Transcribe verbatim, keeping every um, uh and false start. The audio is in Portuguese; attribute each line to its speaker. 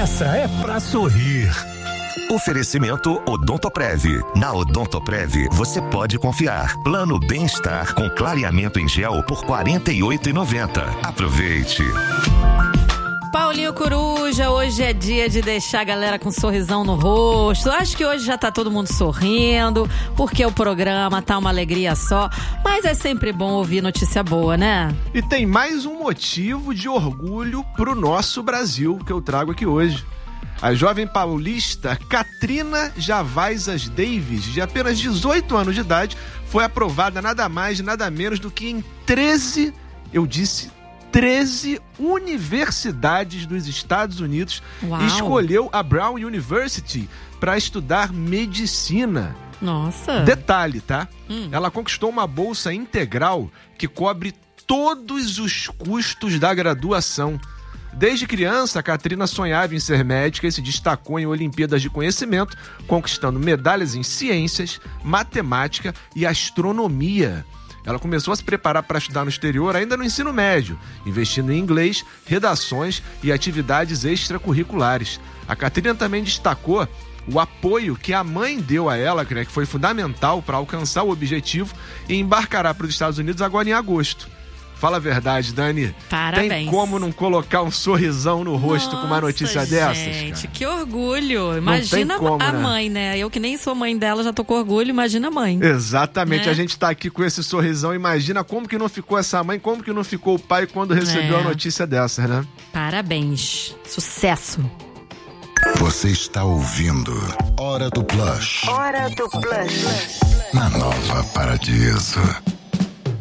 Speaker 1: essa é pra sorrir.
Speaker 2: Oferecimento Odontoprev. Na Odontoprev você pode confiar. Plano Bem-Estar com clareamento em gel por quarenta e oito reais e noventa centavos. Aproveite.
Speaker 3: Paulinho Coruja, hoje é dia de deixar a galera com um sorrisão no rosto. Acho que hoje já tá todo mundo sorrindo, porque o programa tá uma alegria só. Mas é sempre bom ouvir notícia boa, né?
Speaker 4: E tem mais um motivo de orgulho pro nosso Brasil que eu trago aqui hoje. A jovem paulista Katrina Javaisas Davis, de apenas dezoito anos de idade, foi aprovada nada mais, nada menos do que em treze, eu disse treze universidades dos Estados Unidos.
Speaker 3: Uau.
Speaker 4: E escolheu a Brown University para estudar medicina.
Speaker 3: Nossa!
Speaker 4: Detalhe, tá?
Speaker 3: Hum.
Speaker 4: Ela conquistou uma bolsa integral que cobre todos os custos da graduação. Desde criança, a Katrina sonhava em ser médica e se destacou em Olimpíadas de Conhecimento, conquistando medalhas em ciências, matemática e astronomia. Ela começou a se preparar para estudar no exterior ainda no ensino médio, investindo em inglês, redações e atividades extracurriculares. A Katrina também destacou o apoio que a mãe deu a ela, que foi fundamental para alcançar o objetivo, e embarcará para os Estados Unidos agora em agosto. Fala a verdade, Dani.
Speaker 3: Parabéns.
Speaker 4: Tem como não colocar um sorrisão no rosto
Speaker 3: Nossa,
Speaker 4: com uma notícia dessas, cara?
Speaker 3: Gente, que orgulho. Imagina
Speaker 4: como,
Speaker 3: a
Speaker 4: né?
Speaker 3: mãe, né? Eu que nem sou mãe dela, já tô com orgulho, imagina a mãe.
Speaker 4: Exatamente,
Speaker 3: Né?
Speaker 4: A gente tá aqui com esse sorrisão. Imagina como que não ficou essa mãe, como que não ficou o pai quando recebeu
Speaker 3: É.
Speaker 4: a notícia dessas, né?
Speaker 3: Parabéns. Sucesso.
Speaker 5: Você está ouvindo Hora do Plush.
Speaker 6: Hora do Plush.
Speaker 5: Na Nova Paradiso.